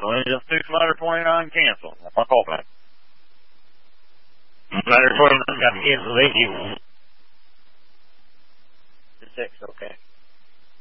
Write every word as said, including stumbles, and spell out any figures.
just six ladder twenty-nine cancel. That's my call back. Ladder twenty-nine got cancellation. The six, okay.